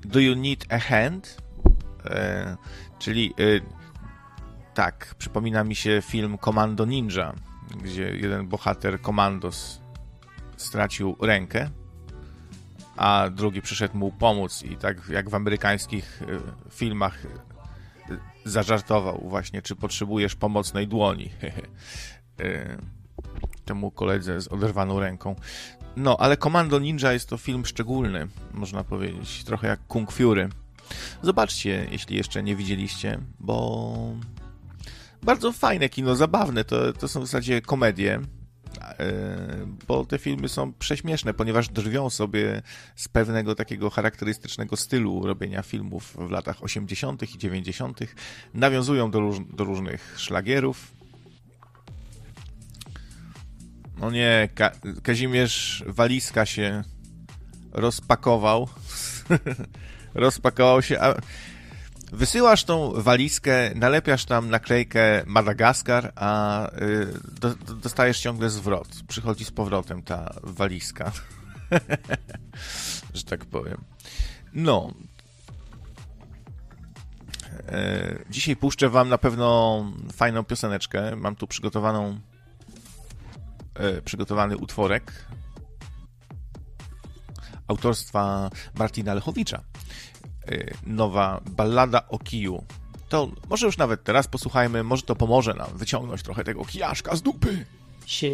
Do You Need a Hand? Czyli tak, przypomina mi się film Commando Ninja, gdzie jeden bohater Commandos stracił rękę, a drugi przyszedł mu pomóc i tak jak w amerykańskich filmach zażartował właśnie, czy potrzebujesz pomocnej dłoni temu koledze z oderwaną ręką. No, ale Commando Ninja jest to film szczególny, można powiedzieć, trochę jak Kung Fury. Zobaczcie, jeśli jeszcze nie widzieliście, bo bardzo fajne kino, zabawne, to są w zasadzie komedie, bo te filmy są prześmieszne, ponieważ drwią sobie z pewnego takiego charakterystycznego stylu robienia filmów w latach 80. i 90. Nawiązują do różnych szlagierów. No nie, Kazimierz Walizka się rozpakował. Rozpakował się, a wysyłasz tą walizkę, nalepiasz tam naklejkę Madagaskar, a dostajesz ciągle zwrot. Przychodzi z powrotem ta walizka. Że tak powiem. No. Dzisiaj puszczę wam na pewno fajną pioseneczkę. Mam tu przygotowany utworek autorstwa Martina Lechowicza. Nowa ballada o kiju. To może już nawet teraz posłuchajmy, może to pomoże nam wyciągnąć trochę tego kijaszka z dupy. Się